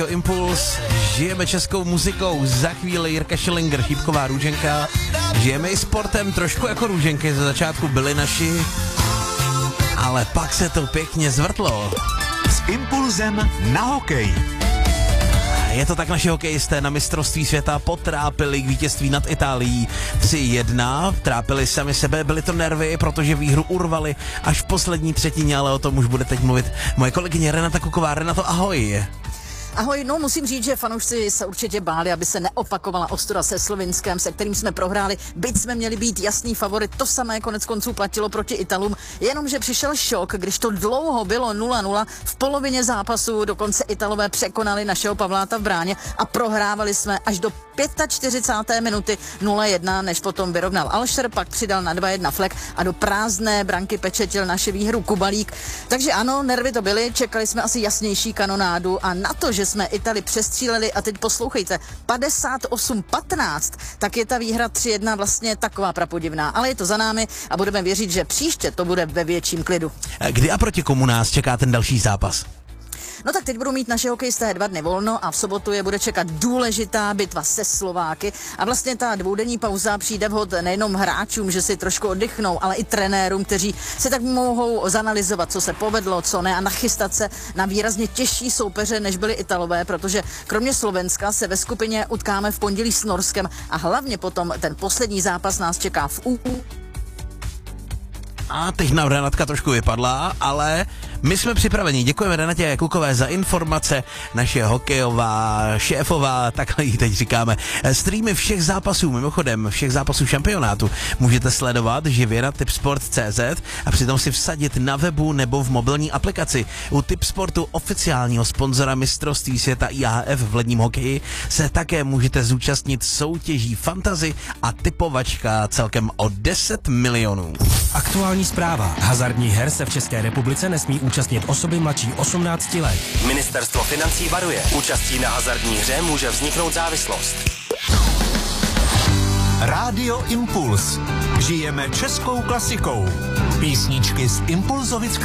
Impuls, žijeme českou muzikou, za chvíli Jirka Schillinger, Chýbková Růženka, žijeme i sportem, trošku jako Růženky, ze začátku byli naši, ale pak se to pěkně zvrtlo. S impulzem na hokej. Je to tak, naši hokejisté na mistrovství světa potrápili k vítězství nad Itálií 3-1, trápili sami sebe, byly to nervy, protože výhru urvali až v poslední třetině, ale o tom už bude teď mluvit moje kolegyně Renata Kuková. Renato, ahoj. Ahoj, no musím říct, že fanoušci se určitě báli, aby se neopakovala ostuda se Slovinskem, se kterým jsme prohráli, byť jsme měli být jasný favorit, to samé konec konců platilo proti Italům, jenomže přišel šok, když to dlouho bylo 0-0, v polovině zápasu dokonce Italové překonali našeho Pavláta v bráně a prohrávali jsme až do 45. minuty 0-1, než potom vyrovnal Alšer, pak přidal na 2-1 Flek a do prázdné branky pečetil naši výhru Kubalík. Takže ano, nervy to byly, čekali jsme asi jasnější kanonádu a na to, že jsme Itali přestříleli a teď poslouchejte, 58-15, tak je ta výhra 3-1 vlastně taková prapodivná, ale je to za námi a budeme věřit, že příště to bude ve větším klidu. Kdy a proti komu nás čeká ten další zápas? No tak teď budou mít naše hokejisté 2 dny volno a v sobotu je bude čekat důležitá bitva se Slováky a vlastně ta dvoudenní pauza přijde vhod nejenom hráčům, že si trošku oddychnou, ale i trenérům, kteří se tak mohou zanalyzovat, co se povedlo, co ne a nachystat se na výrazně těžší soupeře, než byli Italové, protože kromě Slovenska se ve skupině utkáme v pondělí s Norskem a hlavně potom ten poslední zápas nás čeká v UU. A teď nám Renatka trošku vypadla, ale my jsme připraveni. Děkujeme Renatě Kukové za informace, naše hokejová šéfová, takhle jí teď říkáme. Streamy všech zápasů, mimochodem všech zápasů šampionátu můžete sledovat živě na tipsport.cz a přitom si vsadit na webu nebo v mobilní aplikaci. U Tipsportu, oficiálního sponzora mistrovství světa IHF v ledním hokeji, se také můžete zúčastnit soutěží Fantasy a typovačka celkem o 10 milionů. Aktuální zpráva. Hazardních her se v České republice nesmí účastnit osoby mladší 18 let. Ministerstvo financí varuje. Účastí na hazardní hře může vzniknout závislost. Rádio Impuls. Žijeme českou klasikou. Písničky z Impulzovic